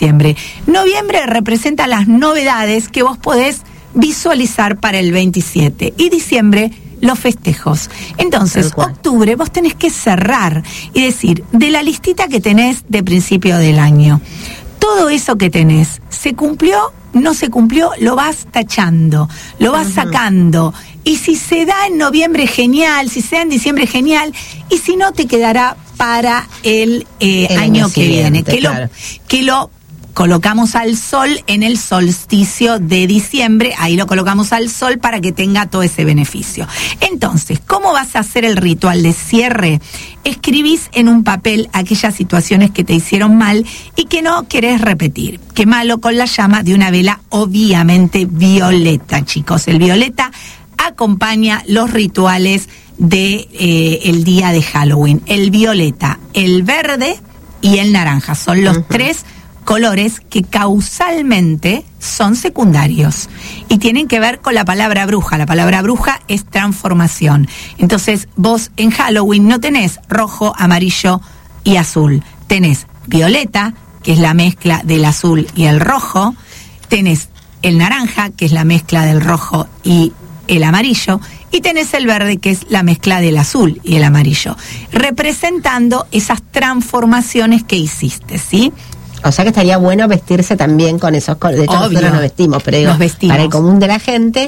diciembre. Noviembre representa las novedades que vos podés visualizar para el 27. Y diciembre, los festejos. Entonces, octubre vos tenés que cerrar y decir, de la listita que tenés de principio del año, todo eso que tenés, ¿se cumplió? ¿No se cumplió? Lo vas tachando, lo vas sacando. Y si se da en noviembre, genial. Si se da en diciembre, genial. Y si no, te quedará para el año que viene. Claro. Que lo colocamos al sol en el solsticio de diciembre. Ahí lo colocamos al sol para que tenga todo ese beneficio. Entonces, ¿cómo vas a hacer el ritual de cierre? Escribís en un papel aquellas situaciones que te hicieron mal y que no querés repetir. Quémalo con la llama de una vela, obviamente violeta, chicos. El violeta acompaña los rituales de el día de Halloween. El violeta, el verde y el naranja son los tres colores que causalmente son secundarios y tienen que ver con la palabra bruja. La palabra bruja es transformación. Entonces vos en Halloween no tenés rojo, amarillo y azul. Tenés violeta, que es la mezcla del azul y el rojo. Tenés el naranja, que es la mezcla del rojo y el amarillo. Y tenés el verde, que es la mezcla del azul y el amarillo, representando esas transformaciones que hiciste, ¿sí? O sea que estaría bueno vestirse también con esos colores. De hecho, nosotros nos vestimos, pero digo, para el común de la gente,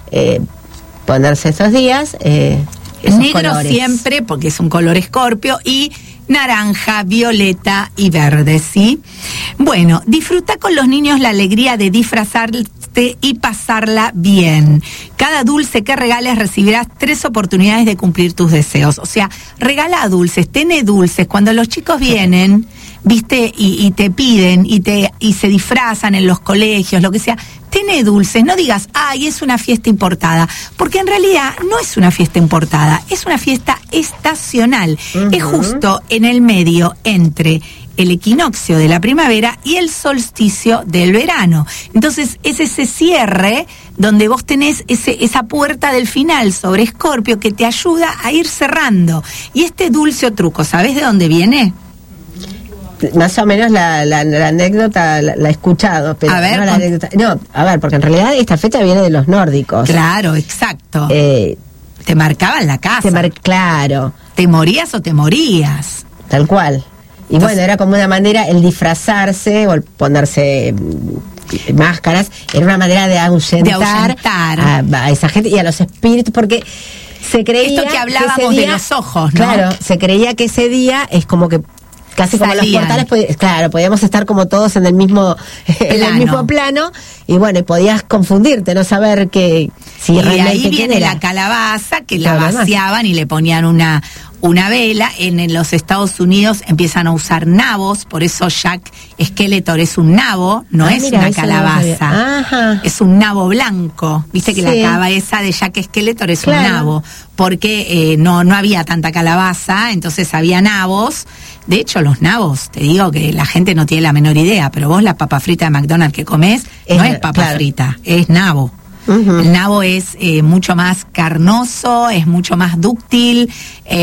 ponerse esos días esos negro colores. Siempre, porque es un color escorpio, y naranja, violeta y verde, ¿sí? Bueno, disfruta con los niños la alegría de disfrazarte y pasarla bien. Cada dulce que regales recibirás 3 oportunidades de cumplir tus deseos. O sea, regala dulces, tené dulces. Cuando los chicos vienen, viste, y te piden y se disfrazan en los colegios, lo que sea, tené dulces. No digas, ay, es una fiesta importada, porque en realidad no es una fiesta importada, es una fiesta estacional. Es justo en el medio entre el equinoccio de la primavera y el solsticio del verano. Entonces es ese cierre donde vos tenés esa puerta del final sobre Escorpio que te ayuda a ir cerrando. Y este dulce o truco, ¿sabés de dónde viene? Más o menos la anécdota la he escuchado, pero a ver, no la anécdota. No, a ver, porque en realidad esta fecha viene de los nórdicos. Claro, exacto. Te marcaban la casa. Claro. ¿Te morías o te morías? Tal cual. Y entonces, bueno, era como una manera, el disfrazarse o el ponerse máscaras, era una manera de ahuyentar a esa gente y a los espíritus, porque se creía esto que hablábamos de los ojos, ¿no? Claro, se creía que ese día es como que casi como los portales, claro, podíamos estar como todos en el mismo plano, y bueno, y podías confundirte, no saber que si y realmente ahí viene la calabaza, que la vaciaban y le ponían una vela. En los Estados Unidos empiezan a usar nabos, por eso Jack Skeletor es un nabo, no es una calabaza, es un nabo blanco. Viste que la cabeza de Jack Skeletor es un nabo, porque no había tanta calabaza, entonces había nabos. De hecho, los nabos, te digo que la gente no tiene la menor idea, pero vos la papa frita de McDonald's que comés no es papa frita, es nabo. El nabo es mucho más carnoso, es mucho más dúctil,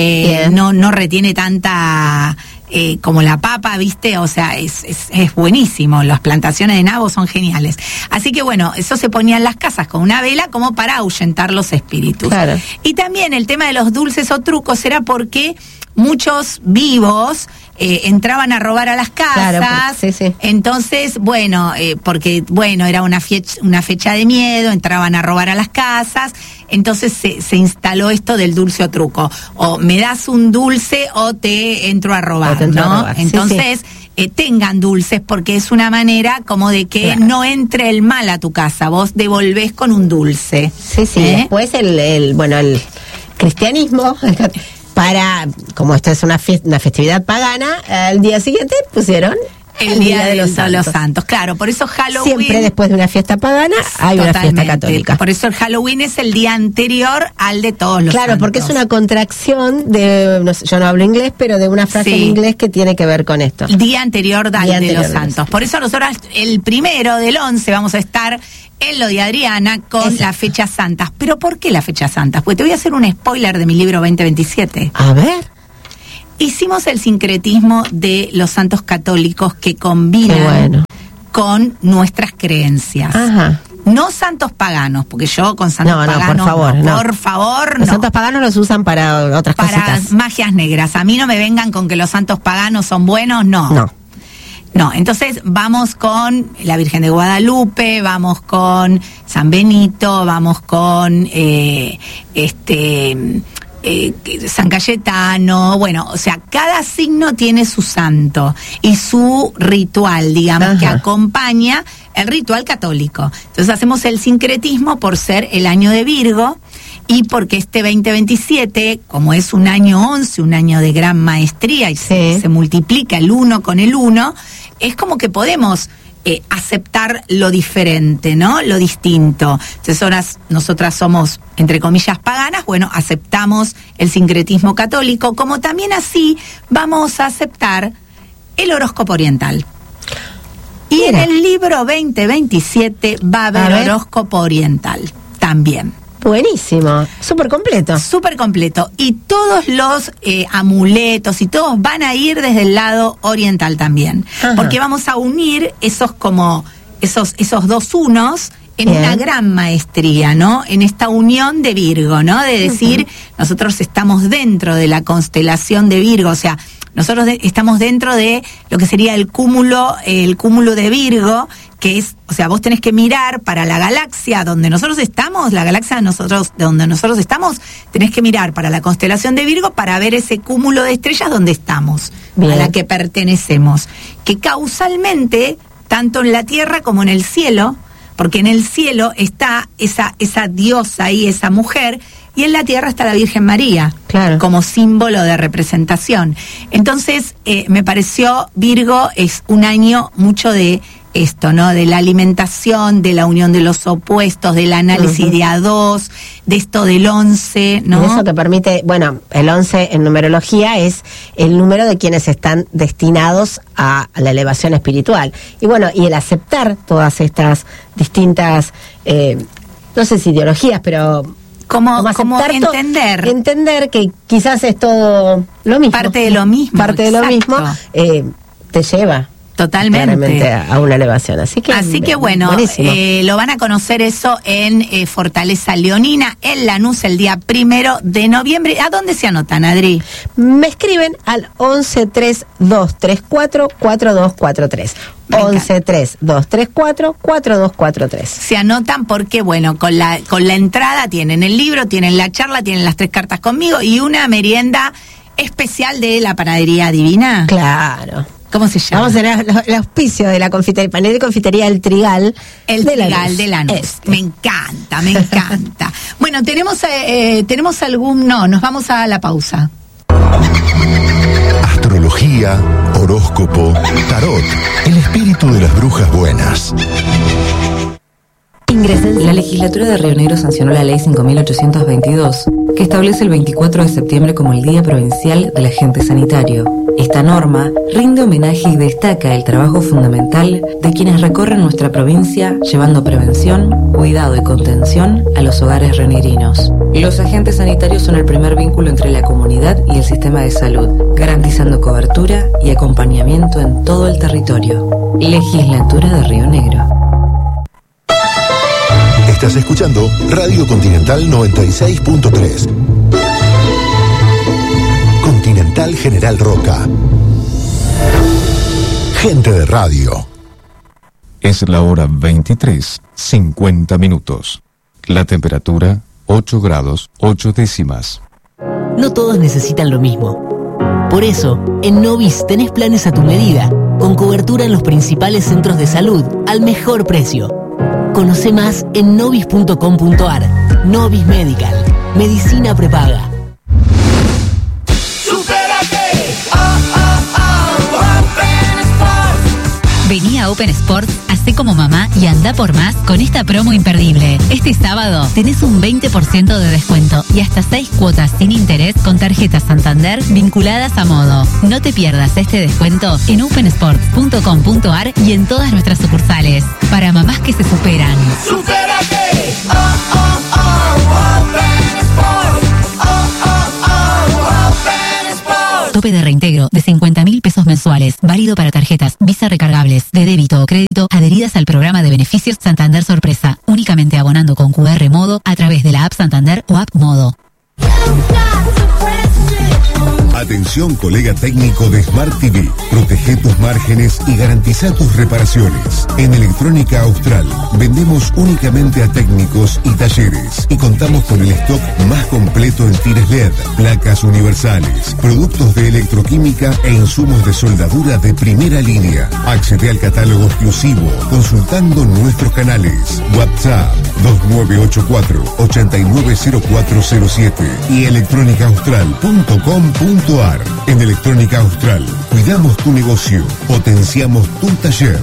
no retiene tanta como la papa, ¿viste? O sea, es buenísimo. Las plantaciones de nabo son geniales. Así que bueno, eso se ponía en las casas con una vela como para ahuyentar los espíritus. Claro. Y también el tema de los dulces o trucos era porque muchos vivos entraban a robar a las casas. Claro, entonces, bueno, porque bueno, era una fecha de miedo, entraban a robar a las casas, entonces se instaló esto del dulce o truco, o me das un dulce o te entro a robar, ¿no? Entonces tengan dulces, porque es una manera como de que no entre el mal a tu casa, vos devolvés con un dulce. Después el cristianismo para, como esto es una festividad pagana, al día siguiente pusieron el día de los santos. Claro, por eso Halloween... Siempre después de una fiesta pagana hay una fiesta católica. Por eso el Halloween es el día anterior al de todos los santos. Claro, porque es una contracción de... yo no hablo inglés, pero de una frase en inglés que tiene que ver con esto. Día anterior al de los santos. Por eso nosotros el 1 del 11 vamos a estar en lo de Adriana con las fechas santas. ¿Pero por qué las fechas santas? Pues te voy a hacer un spoiler de mi libro 2027. A ver. Hicimos el sincretismo de los santos católicos que combinan con nuestras creencias. Ajá. No santos paganos, porque yo con santos paganos... por favor, Los santos paganos los usan para otras cositas. Para magias negras. A mí no me vengan con que los santos paganos son buenos, no. No, entonces vamos con la Virgen de Guadalupe, vamos con San Benito, vamos con San Cayetano, bueno, o sea, cada signo tiene su santo y su ritual, digamos, que acompaña el ritual católico. Entonces hacemos el sincretismo por ser el año de Virgo y porque este 2027, como es un año 11, un año de gran maestría y se multiplica el 1 con el 1, es como que podemos aceptar lo diferente, ¿no? Lo distinto. Entonces nosotras somos, entre comillas, paganas, bueno, aceptamos el sincretismo católico, como también así vamos a aceptar el horóscopo oriental. Y en el libro 2027 va a haber horóscopo oriental también. Buenísimo, súper completo. Súper completo. Y todos los amuletos y todos van a ir desde el lado oriental también. Porque vamos a unir esos dos unos en una gran maestría, ¿no? En esta unión de Virgo, ¿no? De decir, nosotros estamos dentro de la constelación de Virgo, o sea, nosotros estamos dentro de lo que sería el cúmulo de Virgo, que es, o sea, vos tenés que mirar para la galaxia donde nosotros estamos, la galaxia de donde nosotros estamos, tenés que mirar para la constelación de Virgo para ver ese cúmulo de estrellas donde estamos, a la que pertenecemos, que causalmente, tanto en la tierra como en el cielo, porque en el cielo está esa diosa ahí, esa mujer, y en la tierra está la Virgen María, como símbolo de representación. Entonces, me pareció, Virgo es un año mucho de esto, ¿no? De la alimentación, de la unión de los opuestos, del análisis de A2, de esto del 11, ¿no? Eso que permite, bueno, el 11 en numerología es el número de quienes están destinados a la elevación espiritual. Y bueno, y el aceptar todas estas distintas, no sé si ideologías, pero... Como entender. Entender que quizás es todo lo mismo. Parte de lo mismo. Te lleva totalmente a una elevación. Así que bueno, lo van a conocer eso en Fortaleza Leonina, en Lanús, el día 1 de noviembre. ¿A dónde se anotan, Adri? Me escriben al 1132344243. 1132344243. Se anotan porque, bueno, con la entrada tienen el libro, tienen la charla, tienen las 3 cartas conmigo y una merienda especial de la Panadería Divina. Claro. ¿Cómo se llama? Vamos a tener el auspicio de la confitería, panel de confitería El Trigal. El Trigal de Lanús. Me encanta. Bueno, tenemos nos vamos a la pausa. Astrología, horóscopo, tarot, el espíritu de las brujas buenas. La legislatura de Río Negro sancionó la ley 5.822, que establece el 24 de septiembre como el Día Provincial del Agente Sanitario. Esta norma rinde homenaje y destaca el trabajo fundamental de quienes recorren nuestra provincia llevando prevención, cuidado y contención a los hogares rionegrinos. Los agentes sanitarios son el primer vínculo entre la comunidad y el sistema de salud, garantizando cobertura y acompañamiento en todo el territorio. Legislatura de Río Negro. Estás escuchando Radio Continental 96.3. Continental General Roca. Gente de radio. Es la hora 23:50. La temperatura 8 grados 8 décimas. No todos necesitan lo mismo. Por eso, en Novis tenés planes a tu medida, con cobertura en los principales centros de salud, al mejor precio. Conoce más en novis.com.ar. Novis Medical. Medicina prepaga. Vení a Open Sports, hacé como mamá y anda por más con esta promo imperdible. Este sábado tenés un 20% de descuento y hasta 6 cuotas sin interés con tarjeta Santander vinculadas a Modo. No te pierdas este descuento en opensports.com.ar y en todas nuestras sucursales. Para mamás que se superan. ¡Supérate! Open Sports. Open Sports. Tope de reintegro de 50.000 pesos mensuales. Válido para tarjetas Visa recargables, de débito o crédito, adheridas al programa de beneficios Santander Sorpresa. Únicamente abonando con QR Modo a través de la app Santander o app Modo. Atención, colega técnico de Smart TV. Protege tus márgenes y garantiza tus reparaciones. En Electrónica Austral vendemos únicamente a técnicos y talleres y contamos con el stock más completo en tires LED, placas universales, productos de electroquímica e insumos de soldadura de primera línea. Accede al catálogo exclusivo consultando nuestros canales. WhatsApp 2984-890407 y electrónicaaustral.com.ar. En Electrónica Austral, cuidamos tu negocio, potenciamos tu taller.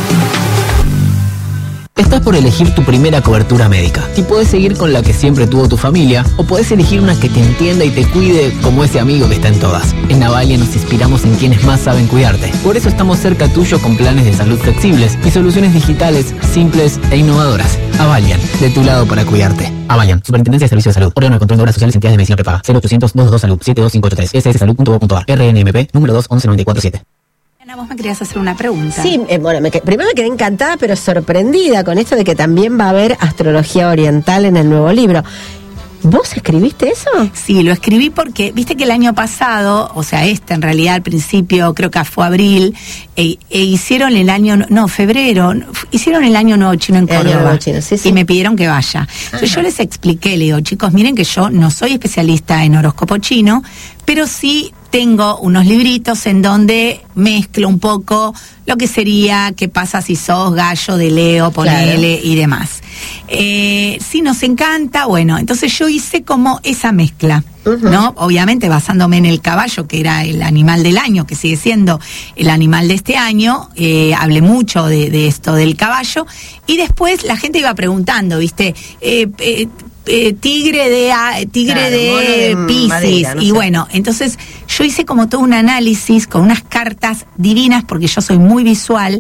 Estás por elegir tu primera cobertura médica y puedes seguir con la que siempre tuvo tu familia o puedes elegir una que te entienda y te cuide como ese amigo que está en todas. En Navalia nos inspiramos en quienes más saben cuidarte. Por eso estamos cerca tuyo con planes de salud flexibles y soluciones digitales simples e innovadoras. Avalian, de tu lado para cuidarte. Avalian, Superintendencia de Servicios de Salud. Órgano de Control de Obras Sociales y Entidades de Medicina Prepaga. 0800-222 Salud 72583. sssalud.gov.ar. RNMP número 2119447. Ana, vos me querías hacer una pregunta. Sí, bueno, primero me quedé encantada, pero sorprendida con esto de que también va a haber astrología oriental en el nuevo libro. ¿Vos escribiste eso? Sí, lo escribí porque, viste que el año pasado, o sea, en realidad al principio, creo que fue abril, hicieron el año, febrero, hicieron el Año Nuevo Chino en Córdoba. Chino, sí. Y me pidieron que vaya. Entonces yo les expliqué, le digo, chicos, miren que yo no soy especialista en horóscopo chino, pero sí tengo unos libritos en donde mezclo un poco lo que sería qué pasa si sos gallo de Leo, ponele, y demás. Sí, nos encanta, bueno, entonces yo hice como esa mezcla, ¿no? Obviamente basándome en el caballo, que era el animal del año, que sigue siendo el animal de este año, hablé mucho de esto del caballo, y después la gente iba preguntando, ¿viste? Tigre de Piscis, Madeira, no sé. Y bueno, entonces yo hice como todo un análisis con unas cartas divinas, porque yo soy muy visual,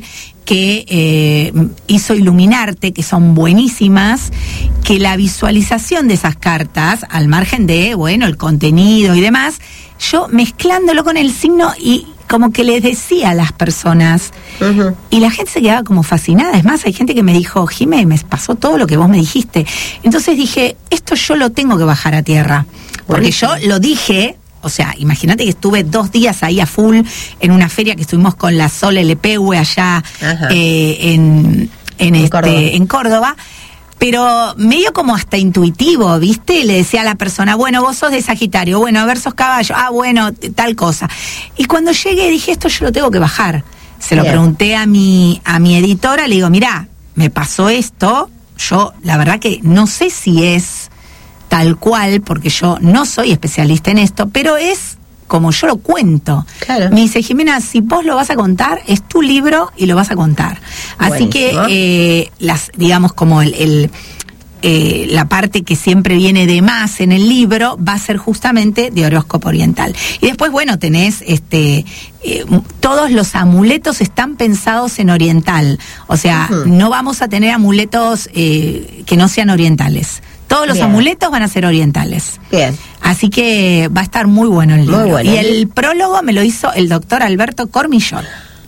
que hizo Iluminarte, que son buenísimas, que la visualización de esas cartas, al margen de, bueno, el contenido y demás, yo mezclándolo con el signo y como que les decía a las personas, y la gente se quedaba como fascinada. Es más, hay gente que me dijo, Jimé, me pasó todo lo que vos me dijiste. Entonces dije, esto yo lo tengo que bajar a tierra, porque yo lo dije. O sea, imagínate que estuve 2 días ahí a full en una feria que estuvimos con la Sol LPW allá en Córdoba. Pero medio como hasta intuitivo, ¿viste? Le decía a la persona, bueno, vos sos de Sagitario, bueno, a ver, sos caballo, bueno, tal cosa. Y cuando llegué dije, esto yo lo tengo que bajar. Se lo pregunté a mi editora, le digo, mirá, me pasó esto, yo la verdad que no sé si es tal cual, porque yo no soy especialista en esto, pero es como yo lo cuento. Claro. Me dice, Jimena, si vos lo vas a contar, es tu libro y lo vas a contar. Así que, digamos, como la parte que siempre viene de más en el libro va a ser justamente de horóscopo oriental. Y después, bueno, tenés todos los amuletos están pensados en oriental. O sea, no vamos a tener amuletos que no sean orientales. Todos los amuletos van a ser orientales. Bien. Así que va a estar muy bueno el libro. Muy bueno. Y el prólogo me lo hizo el doctor Alberto Cormillón.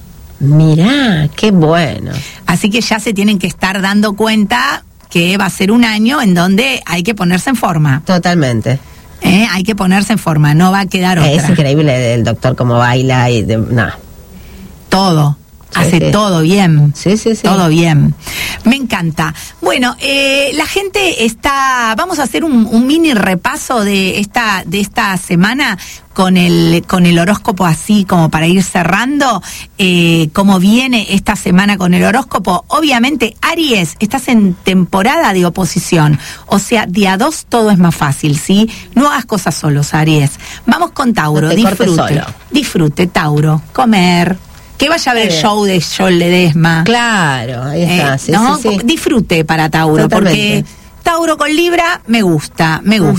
Mirá, qué bueno. Así que ya se tienen que estar dando cuenta que va a ser un año en donde hay que ponerse en forma. Totalmente. Hay que ponerse en forma, no va a quedar otra. Es increíble el doctor cómo baila y nada. Todo. Hace todo bien. Sí. Todo bien. Me encanta. Bueno, la gente vamos a hacer un mini repaso de esta semana con el horóscopo, así como para ir cerrando, cómo viene esta semana con el horóscopo. Obviamente, Aries, estás en temporada de oposición, o sea, día 2 todo es más fácil, ¿sí? No hagas cosas solos, Aries. Vamos con Tauro, disfrute, Tauro, comer. Que vaya a ver el show de Joel Ledesma. Claro, ahí está. Sí. Disfrute para Tauro. Totalmente. Porque Tauro con Libra me gusta.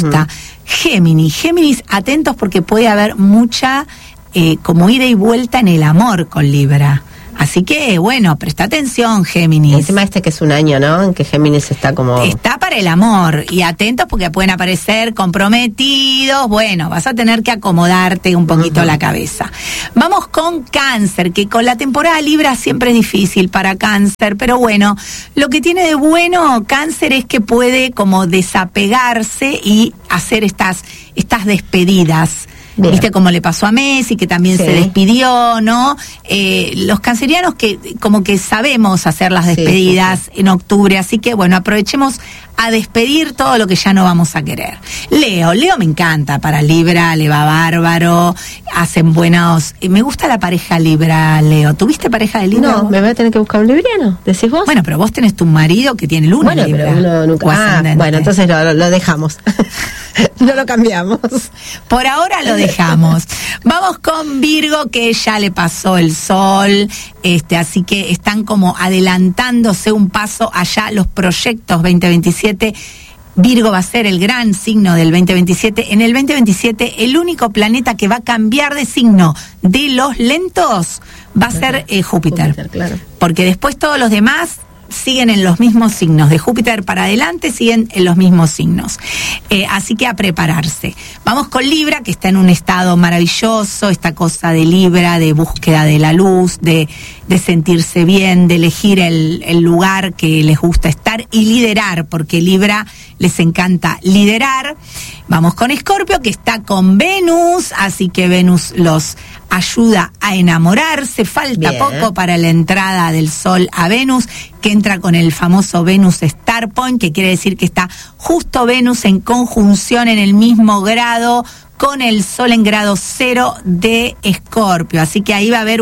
Géminis, atentos porque puede haber mucha como ida y vuelta en el amor con Libra. Así que, bueno, presta atención, Géminis. Encima que es un año, ¿no? En que Géminis está como... Está para el amor, y atentos porque pueden aparecer comprometidos. Bueno, vas a tener que acomodarte un poquito la cabeza. Vamos con Cáncer, que con la temporada Libra siempre es difícil para Cáncer, pero bueno, lo que tiene de bueno Cáncer es que puede como desapegarse y hacer estas despedidas. Bien. Viste como le pasó a Messi, que también se despidió, ¿no? Los cancerianos que como que sabemos hacer las despedidas en octubre, así que bueno, aprovechemos a despedir todo lo que ya no vamos a querer. Leo me encanta para Libra, le va bárbaro, hacen buenos... me gusta la pareja Libra, Leo. ¿Tuviste pareja de Libra? No, vos? Me voy a tener que buscar un libriano, ¿decís vos? Bueno, pero vos tenés tu marido que tiene luna Libra. Pero uno nunca... bueno, entonces lo dejamos. No lo cambiamos. Por ahora lo dejamos. Vamos con Virgo, que ya le pasó el sol, así que están como adelantándose un paso allá los proyectos 2027. Virgo va a ser el gran signo del 2027. En el 2027, el único planeta que va a cambiar de signo de los lentos va a ser Júpiter. Claro. Porque después todos los demás siguen en los mismos signos. De Júpiter para adelante siguen en los mismos signos. Así que a prepararse. Vamos con Libra, que está en un estado maravilloso, esta cosa de Libra, de búsqueda de la luz, de sentirse bien, de elegir el lugar que les gusta estar y liderar, porque Libra les encanta liderar. Vamos con Escorpio, que está con Venus, así que Venus los ayuda a enamorarse. Falta poco para la entrada del Sol a Venus, que entra con el famoso Venus Star Point, que quiere decir que está justo Venus en conjunción en el mismo grado con el Sol en grado 0 de Escorpio. Así que ahí va a haber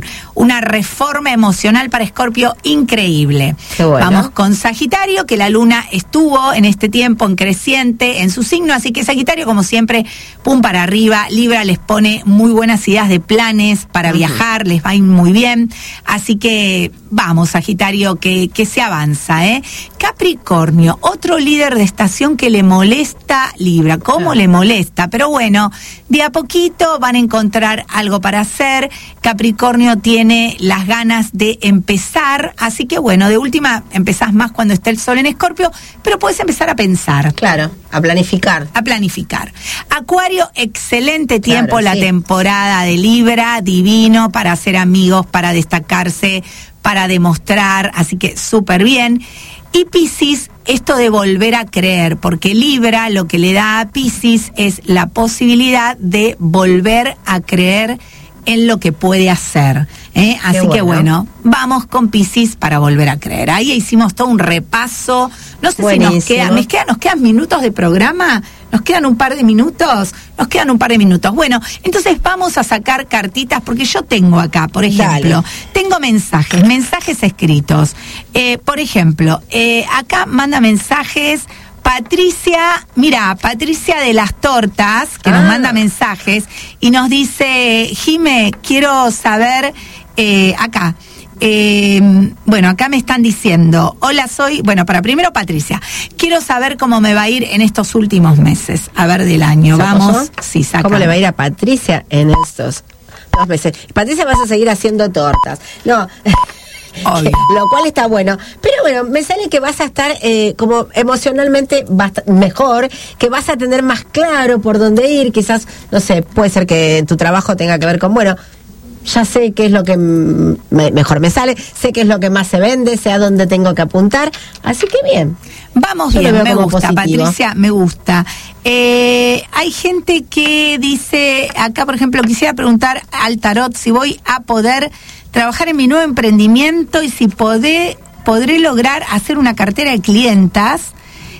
una reforma emocional para Escorpio increíble. Bueno. Vamos con Sagitario, que la luna estuvo en este tiempo en creciente en su signo, así que Sagitario, como siempre, pum para arriba. Libra les pone muy buenas ideas de planes para viajar, les va a ir muy bien. Así que vamos, Sagitario, que se avanza, ¿eh? Capricornio, otro líder de estación que le molesta Libra. ¿Cómo le molesta? Pero bueno, de a poquito van a encontrar algo para hacer. Capricornio tiene las ganas de empezar, así que bueno, de última empezás más cuando está el Sol en Escorpio, pero puedes empezar a pensar. Claro, a planificar. A planificar. Acuario, excelente tiempo, claro, la temporada de Libra, divino para hacer amigos, para destacarse, para demostrar, así que súper bien. Y Piscis, esto de volver a creer, porque Libra lo que le da a Piscis es la posibilidad de volver a creer en lo que puede hacer. Así que bueno, vamos con Piscis para volver a creer. Ahí hicimos todo un repaso. No sé si nos quedan minutos de programa. ¿Nos quedan un par de minutos? Nos quedan un par de minutos. Bueno, entonces vamos a sacar cartitas, porque yo tengo acá, por ejemplo, tengo mensajes escritos. Por ejemplo, acá manda mensajes Patricia, mira, Patricia de las Tortas, que nos manda mensajes y nos dice: Jime, quiero saber, acá, bueno, acá me están diciendo, hola, primero Patricia, quiero saber cómo me va a ir en estos últimos meses, a ver, del año, vamos, sí, saca. ¿Cómo le va a ir a Patricia en estos 2 meses? Patricia, vas a seguir haciendo tortas. No... Obvio. Lo cual está bueno, pero bueno, me sale que vas a estar como emocionalmente mejor, que vas a tener más claro por dónde ir. Quizás, no sé, puede ser que tu trabajo tenga que ver con, bueno, ya sé qué es lo que mejor me sale, sé qué es lo que más se vende, sé a dónde tengo que apuntar, así que bien. Vamos bien, me gusta, positivo. Patricia, me gusta. Hay gente que dice, acá por ejemplo, quisiera preguntar al tarot si voy a poder trabajar en mi nuevo emprendimiento y si podré lograr hacer una cartera de clientas.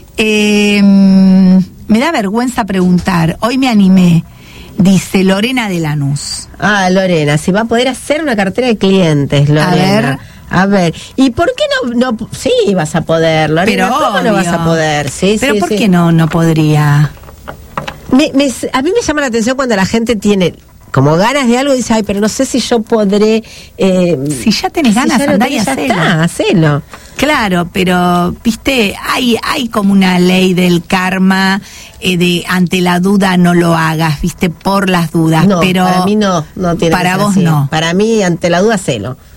Me da vergüenza preguntar, hoy me animé, dice Lorena de Lanús. Lorena, si va a poder hacer una cartera de clientes, Lorena. A ver, ¿y por qué no? Sí, vas a poder, Lorena. Pero ¿cómo no vas a poder? Sí, pero ¿por qué no podría? A mí me llama la atención cuando la gente tiene como ganas de algo y dice, pero no sé si yo podré... si ya tenés ganas, andá y hacelo. Claro, pero, viste, hay como una ley del karma, de ante la duda no lo hagas, viste, por las dudas. No, pero para mí no tiene para que ser vos así. No. Para mí, ante la duda, hacelo.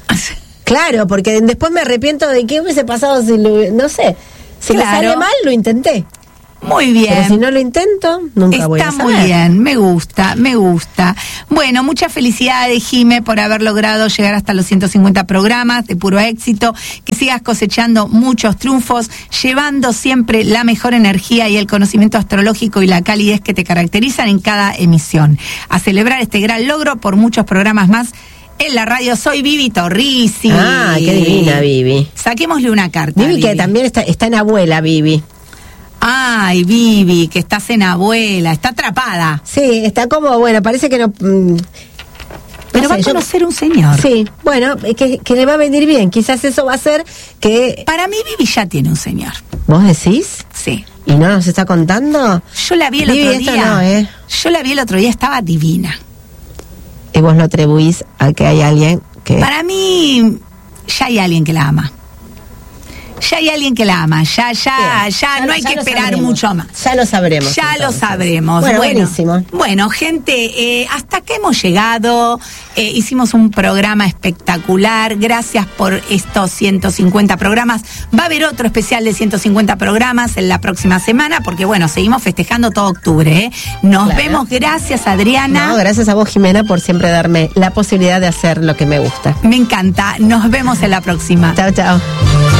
Claro, porque después me arrepiento de qué hubiese pasado si no sé. Si me sale mal, lo intenté. Muy bien. Pero si no lo intento, nunca voy a saber. Está muy bien, me gusta. Bueno, muchas felicidades, Jime, por haber logrado llegar hasta los 150 programas de puro éxito. Que sigas cosechando muchos triunfos, llevando siempre la mejor energía y el conocimiento astrológico y la calidez que te caracterizan en cada emisión. A celebrar este gran logro por muchos programas más en la radio. Soy Vivi Torrisi. Ah, qué divina, Vivi. Saquémosle una carta. Vivi, que también está en abuela, Vivi. Ay, Vivi, que estás en abuela, está atrapada. Sí, está como, bueno, parece que no... Pero va a conocer un señor. Sí, bueno, que le va a venir bien. Quizás eso va a hacer que... Para mí, Vivi ya tiene un señor. ¿Vos decís? Sí. ¿Y no nos está contando? Yo la vi el otro día. Yo la vi el otro día, estaba divina. ¿Y vos lo atribuís a que hay alguien que...? Para mí, ya hay alguien que la ama. Ya hay alguien que la ama, ya no hay que esperar mucho más. Ya lo sabremos. Ya entonces lo sabremos. Bueno, buenísimo. Bueno, gente, hasta acá hemos llegado. Hicimos un programa espectacular. Gracias por estos 150 programas. Va a haber otro especial de 150 programas en la próxima semana, porque bueno, seguimos festejando todo octubre. Nos vemos. Gracias, Adriana. No, gracias a vos, Jimena, por siempre darme la posibilidad de hacer lo que me gusta. Me encanta. Nos vemos en la próxima. Chao, chao.